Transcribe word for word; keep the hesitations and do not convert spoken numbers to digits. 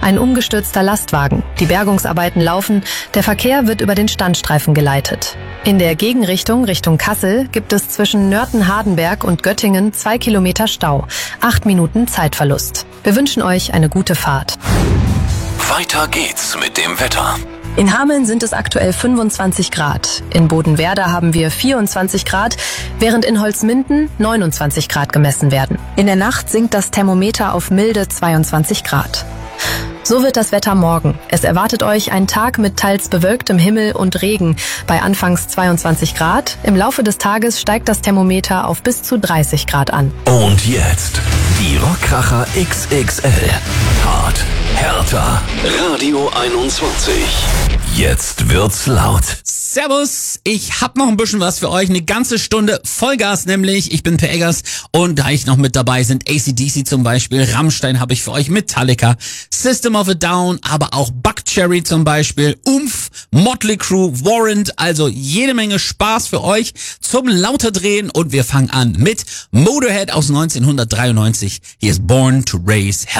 ein umgestürzter Lastwagen. Die Bergungsarbeiten laufen, der Verkehr wird über den Standstreifen geleitet. In der Gegenrichtung, Richtung Kassel, gibt es zwischen Nörten-Hardenberg und Göttingen zwei Kilometer Stau. Acht Minuten Zeitverlust. Wir wünschen euch eine gute Fahrt. Weiter geht's mit dem Wetter. In Hameln sind es aktuell fünfundzwanzig Grad. In Bodenwerder haben wir vierundzwanzig Grad, während in Holzminden neunundzwanzig Grad gemessen werden. In der Nacht sinkt das Thermometer auf milde zweiundzwanzig Grad. So wird das Wetter morgen. Es erwartet euch ein Tag mit teils bewölktem Himmel und Regen bei anfangs zweiundzwanzig Grad. Im Laufe des Tages steigt das Thermometer auf bis zu dreißig Grad an. Und jetzt die Rockkracher X X L. Hart, härter. Radio einundzwanzig. Jetzt wird's laut. Servus, ich hab noch ein bisschen was für euch, eine ganze Stunde Vollgas nämlich. Ich bin Per Eggers und da ich noch mit dabei sind A C D C zum Beispiel, Rammstein habe ich für euch, Metallica, System of a Down, aber auch Buckcherry zum Beispiel, Umf, Motley Crue, Warrant, also jede Menge Spaß für euch zum Lauterdrehen und wir fangen an mit Motorhead aus neunzehnhundertdreiundneunzig. Hier ist Born to Raise Hell.